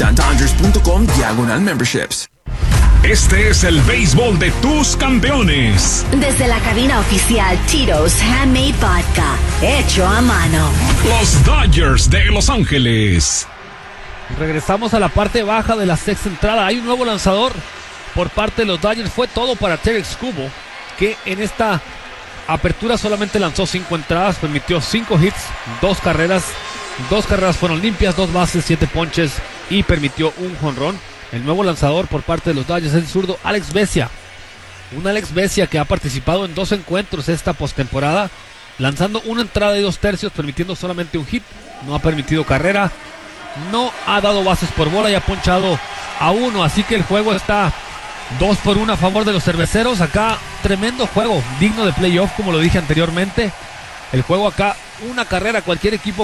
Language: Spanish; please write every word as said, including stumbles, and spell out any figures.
Dodgers.com diagonal memberships. Este es el béisbol de tus campeones. Desde la cabina oficial Tito's Handmade Vodka, hecho a mano. Los Dodgers de Los Ángeles. Regresamos a la parte baja de la sexta entrada. Hay un nuevo lanzador por parte de los Dodgers. Fue todo para Tarik Skubal, que en esta apertura solamente lanzó cinco entradas, permitió cinco hits, dos carreras. Dos carreras fueron limpias, dos bases, siete ponches y permitió un jonrón. El nuevo lanzador por parte de los Dodgers es el zurdo Alex Vesia. Un Alex Vesia que ha participado en dos encuentros esta postemporada, lanzando una entrada y dos tercios, permitiendo solamente un hit. No ha permitido carrera, no ha dado bases por bola y ha ponchado a uno. Así que el juego está dos por uno a favor de los cerveceros. Acá tremendo juego, digno de playoff, como lo dije anteriormente. El juego acá, una carrera, cualquier equipo